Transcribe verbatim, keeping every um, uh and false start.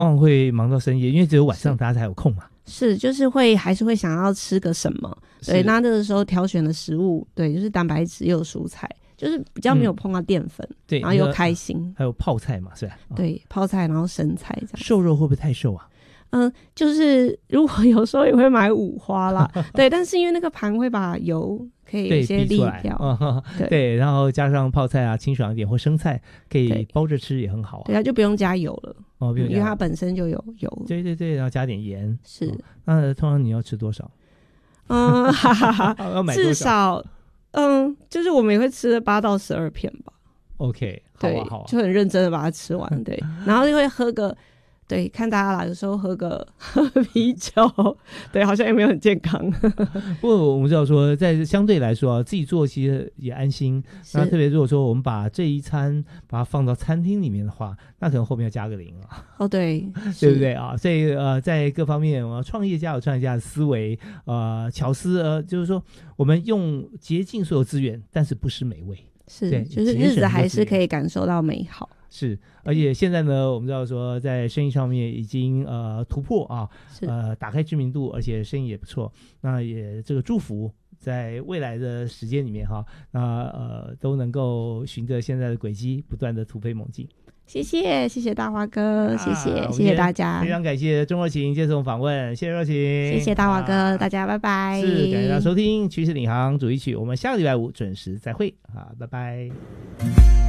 往往会忙到深夜，因为只有晚上大家才有空嘛。 是，就是会还是会想要吃个什么，对，那这个时候挑选的食物，对，就是蛋白质又有蔬菜，就是比较没有碰到淀粉，嗯、对，然后又开心， 还有泡菜嘛，是吧？ 对，泡菜然后生菜这样。 瘦肉会不会太瘦啊？ 嗯，就是如果有时候也会买五花啦，对，但是因为那个盘会把油可以有一些沥掉， 嗯、对, 对，然后加上泡菜啊，清爽一点或生菜，可以包着吃也很好啊。 对，它就不用加油了， 哦，不用加油， 因为它本身就有油。 对对对，然后加点盐。 是，哦、 那通常你要吃多少？ 嗯，哈哈哈， 要买多少？ 至少，嗯，就是我们也会吃八到十二片吧。 OK， 好啊好啊， 就很认真的把它吃完，对，然后就会喝个。对，看大家啦，有时候喝个喝啤酒，对，好像也没有很健康。 不过我们知道说，在相对来说啊，自己做其实也安心。那特别如果说我们把这一餐把它放到餐厅里面的话，那可能后面要加个零啊。 哦，对， 对不对啊？所以呃，在各方面，呃，创业家有创业家的思维，呃，巧思，呃，就是说我们用竭尽所有资源，但是不失美味。 是，就是日子还是可以感受到美好。 是，而且现在呢，我们知道说，在生意上面已经呃突破啊，呃打开知名度，而且生意也不错。那也这个祝福，在未来的时间里面哈，那呃都能够循着现在的轨迹，不断的突飞猛进。 谢谢，谢谢大华哥，谢谢， 啊、 谢谢大家， 非常感谢钟若晴接受访问，谢谢若晴， 谢谢大华哥，啊、大家拜拜。 是，感谢大家收听《趋势领航主题曲》，我们下个礼拜五准时再会啊，拜拜。